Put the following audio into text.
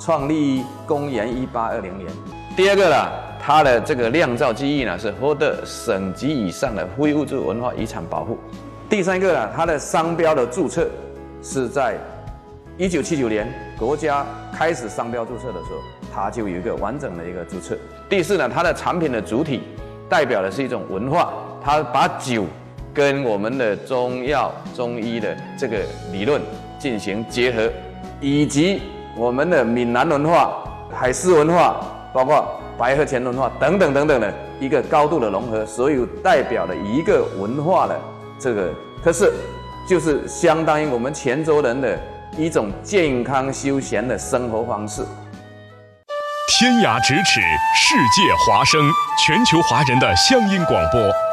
创立公元1820年。第二个啦，它的这个酿造技艺呢是获得省级以上的非物质文化遗产保护。第三个呢，它的商标的注册是在1979年国家开始商标注册的时候，它就有一个完整的一个注册。第四呢，它的产品的主体代表的是一种文化，它把酒跟我们的中药、中医的这个理论进行结合，以及我们的闽南文化、海狮文化，包括白河黔文化等等等等的一个高度的融合，所以代表了一个文化的这个特色，就是相当于我们泉州人的一种健康休闲的生活方式。 天涯咫尺，世界华声，全球华人的乡音广播。